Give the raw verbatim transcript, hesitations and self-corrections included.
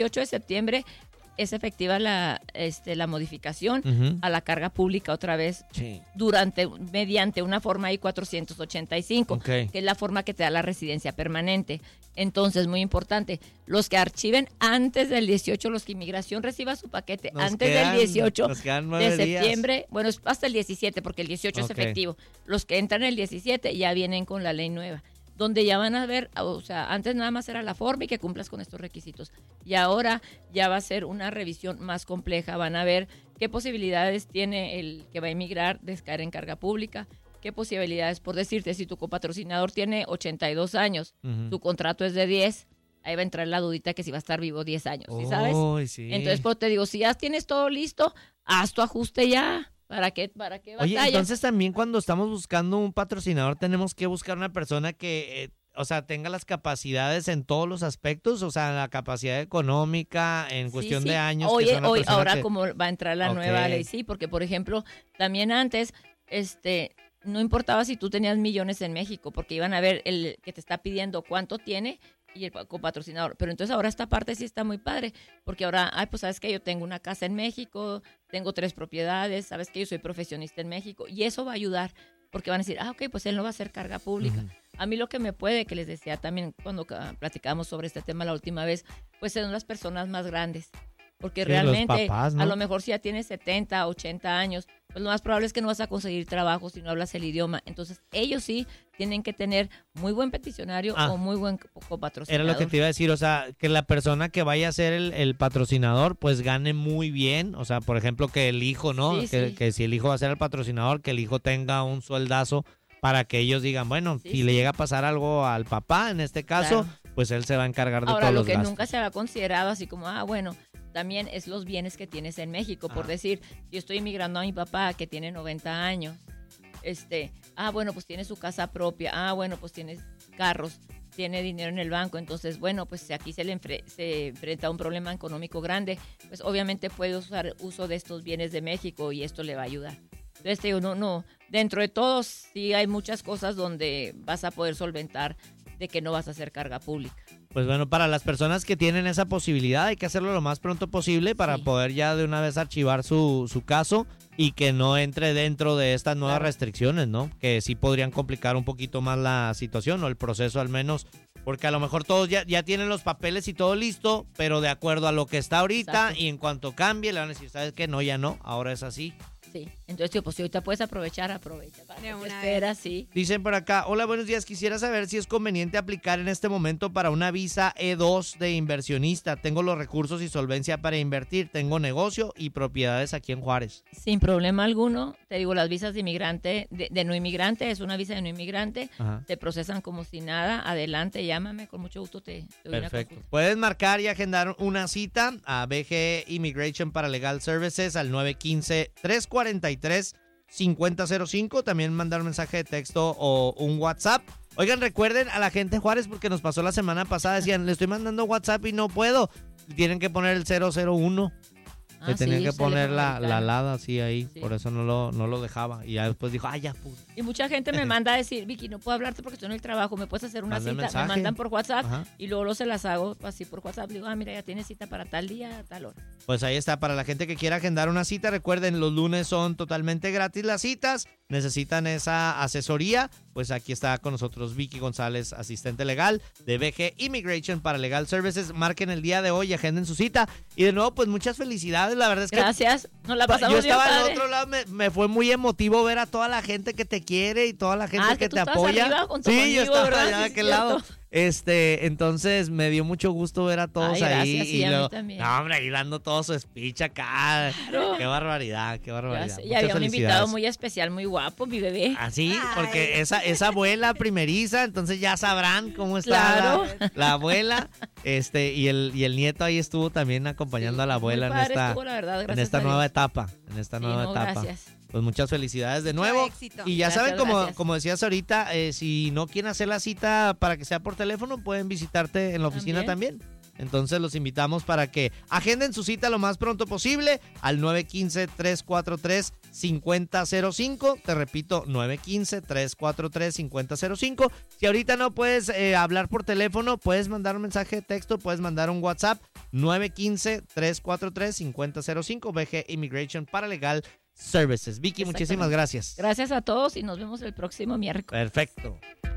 dieciocho de septiembre es efectiva la, este, la modificación uh-huh. a la carga pública otra vez sí. durante, mediante una forma I cuatrocientos ochenta y cinco, okay. que es la forma que te da la residencia permanente. Entonces, muy importante, los que archiven antes del dieciocho, los que inmigración reciba su paquete nos antes quedan, del dieciocho de septiembre, días. Bueno, es hasta el diecisiete, porque el dieciocho okay. es efectivo. Los que entran el diecisiete ya vienen con la ley nueva, donde ya van a ver, o sea, antes nada más era la forma y que cumplas con estos requisitos. Y ahora ya va a ser una revisión más compleja, van a ver qué posibilidades tiene el que va a emigrar de caer en carga pública, qué posibilidades, por decirte, si tu copatrocinador tiene ochenta y dos años, uh-huh. tu contrato es de diez, ahí va a entrar la dudita que si va a estar vivo diez años, ¿sí sabes? Oh, sí. Entonces, pues te digo, si ya tienes todo listo, haz tu ajuste ya. ¿Para qué, para qué batalla? Oye, entonces también cuando estamos buscando un patrocinador tenemos que buscar una persona que, eh, o sea, tenga las capacidades en todos los aspectos, o sea, la capacidad económica en sí, cuestión sí. de años. Oye, que hoy, ahora que... como va a entrar la okay. nueva ley, sí, porque por ejemplo, también antes, este, no importaba si tú tenías millones en México, porque iban a ver el que te está pidiendo cuánto tiene y el copatrocinador, pero entonces ahora esta parte sí está muy padre, porque ahora, ay, pues sabes que yo tengo una casa en México, tengo tres propiedades, sabes que yo soy profesionista en México, y eso va a ayudar, porque van a decir, ah, ok, pues él no va a hacer carga pública. Uh-huh. A mí lo que me puede, que les decía también cuando platicamos sobre este tema la última vez, pues son las personas más grandes, porque sí, realmente papás, ¿no? A lo mejor si ya tienes setenta, ochenta años, pues lo más probable es que no vas a conseguir trabajo si no hablas el idioma. Entonces, ellos sí tienen que tener muy buen peticionario ah, o muy buen copatrocinador. Era lo que te iba a decir, o sea, que la persona que vaya a ser el, el patrocinador, pues gane muy bien. O sea, por ejemplo, que el hijo, ¿no? Sí, que, sí. que si el hijo va a ser el patrocinador, que el hijo tenga un sueldazo para que ellos digan, bueno, sí, si sí. le llega a pasar algo al papá, en este caso, claro. pues él se va a encargar de Ahora, todos lo los que gastos. nunca se había considerado, así como, ah, bueno, también es los bienes que tienes en México. Por ah. decir, yo estoy inmigrando a mi papá que tiene noventa años. Este, ah, bueno, pues tiene su casa propia. Ah, bueno, pues tiene carros, tiene dinero en el banco. Entonces, bueno, pues si aquí se le enfre- se enfrenta a un problema económico grande, pues obviamente puede usar uso de estos bienes de México y esto le va a ayudar. Entonces, te digo, no, no, dentro de todos sí hay muchas cosas donde vas a poder solventar de que no vas a hacer carga pública. Pues bueno, para las personas que tienen esa posibilidad hay que hacerlo lo más pronto posible para sí. poder ya de una vez archivar su, su caso y que no entre dentro de estas nuevas claro. restricciones, ¿no? Que sí podrían complicar un poquito más la situación o el proceso al menos, porque a lo mejor todos ya, ya tienen los papeles y todo listo, pero de acuerdo a lo que está ahorita Exacto. y en cuanto cambie le van a decir, ¿sabes qué? No, ya no, ahora es así. Sí, entonces, tío, pues si ahorita puedes aprovechar, aprovecha. Para que esperas, sí. Dicen por acá, hola, buenos días, quisiera saber si es conveniente aplicar en este momento para una visa E dos de inversionista. Tengo los recursos y solvencia para invertir, tengo negocio y propiedades aquí en Juárez. Sin problema alguno, te digo, las visas de inmigrante, de, de no inmigrante, es una visa de no inmigrante, Ajá. te procesan como si nada, adelante, llámame, con mucho gusto te, te doy Perfecto. una consulta. Puedes marcar y agendar una cita a B G Immigration para Legal Services al nueve uno cinco, tres cuatro tres, cinco cero cero cinco. También mandar un mensaje de texto o un WhatsApp. Oigan, recuerden a la gente de Juárez porque nos pasó la semana pasada. Decían, le estoy mandando WhatsApp y no puedo. Tienen que poner el cero cero uno. Ah, Le tenían sí, que poner la, la americano. alada así ahí. Sí. Por eso no lo, no lo dejaba. Y ya después dijo, ah, ya, pude. Y mucha gente me manda a decir, Vicky, no puedo hablarte porque estoy en el trabajo, me puedes hacer una Manda cita. mensaje. Me mandan por WhatsApp Ajá. y luego, luego se las hago así por WhatsApp. Digo, ah, mira, ya tienes cita para tal día, tal hora. Pues ahí está, para la gente que quiera agendar una cita, recuerden, los lunes son totalmente gratis las citas, necesitan esa asesoría, pues aquí está con nosotros Vicky González, asistente legal de B G Immigration para Legal Services. Marquen el día de hoy, agenden su cita y de nuevo, pues muchas felicidades, la verdad es que... Gracias, nos la pasamos yo estaba bien, al padre. otro lado, me, me fue muy emotivo ver a toda la gente que te quiere y toda la gente Ah, que, que tú te estabas apoya. arriba junto sí, conmigo, yo estaba ¿verdad? allá de Sí, aquel cierto. lado. Este, entonces me dio mucho gusto ver a todos Ay, ahí. gracias, sí, y a mí luego, también. no, hombre, ahí dando todo su speech acá. Claro. Qué barbaridad, qué Ya barbaridad. sé, y Muchas había un invitado felicidades. muy especial, muy guapo, mi bebé. Así, porque esa, esa abuela primeriza, entonces ya sabrán cómo está Claro. la, la abuela. Este, y el, y el nieto ahí estuvo también acompañando Sí, a la abuela muy en padre esta, estuvo, la verdad, en gracias esta a nueva Dios. etapa. En esta Sí, nueva no, etapa. gracias. Pues muchas felicidades de nuevo. éxito. Y ya Gracias, saben, como, gracias. como decías ahorita, eh, si no quieren hacer la cita para que sea por teléfono, pueden visitarte en la oficina también. También. Entonces los invitamos para que agenden su cita lo más pronto posible al nueve uno cinco, tres cuatro tres, cinco cero cero cinco. Te repito, nueve uno cinco, tres cuatro tres, cinco cero cero cinco. Si ahorita no puedes eh, hablar por teléfono, puedes mandar un mensaje de texto, puedes mandar un WhatsApp, nueve uno cinco, tres cuatro tres, cinco cero cero cinco. B G Immigration Paralegal Services. Vicky, muchísimas gracias. Gracias a todos y nos vemos el próximo miércoles. Perfecto.